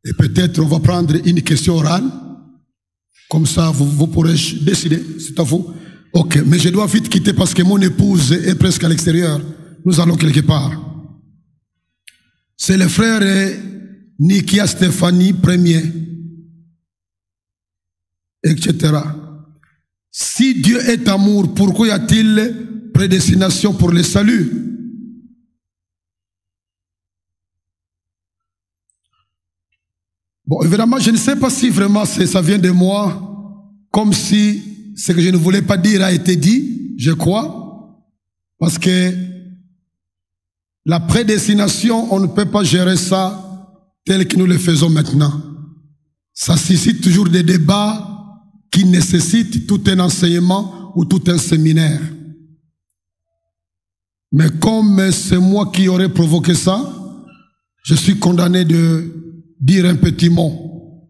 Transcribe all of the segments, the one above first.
Et peut-être on va prendre une question orale. Comme ça, vous pourrez décider. C'est à vous. Ok, mais je dois vite quitter parce que mon épouse est presque à l'extérieur. Nous allons quelque part. C'est le frère Nikia Stéphanie Premier, etc. Si Dieu est amour, pourquoi y a-t-il prédestination pour le salut? Bon, évidemment, je ne sais pas si vraiment ça vient de moi, comme si ce que je ne voulais pas dire a été dit, je crois, parce que la prédestination, on ne peut pas gérer ça tel que nous le faisons maintenant. Ça suscite toujours des débats qui nécessitent tout un enseignement ou tout un séminaire. Mais comme c'est moi qui aurais provoqué ça, je suis condamné de dire un petit mot.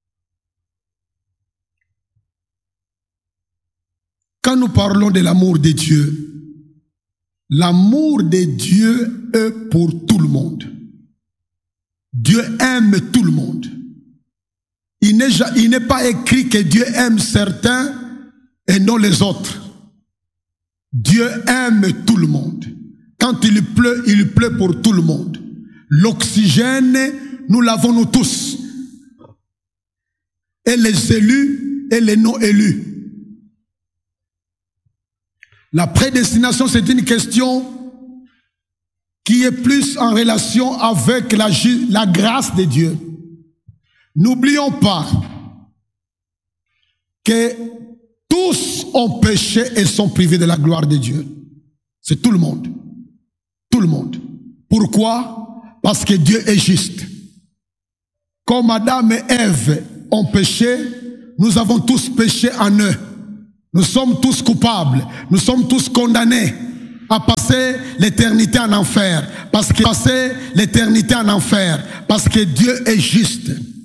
Quand nous parlons de l'amour de Dieu, l'amour de Dieu est pour tout le monde. Dieu aime tout le monde. Il n'est pas écrit que Dieu aime certains et non les autres. Dieu aime tout le monde. Quand il pleut pour tout le monde. L'oxygène, nous l'avons nous tous. Et les élus et les non élus. La prédestination, c'est une question qui est plus en relation avec la grâce de Dieu. N'oublions pas que tous ont péché et sont privés de la gloire de Dieu. C'est tout le monde. Tout le monde. Pourquoi? Parce que Dieu est juste. Comme Adam et Ève ont péché, nous avons tous péché en eux. Nous sommes tous coupables. Nous sommes tous condamnés à passer l'éternité en enfer. Parce que Dieu est juste.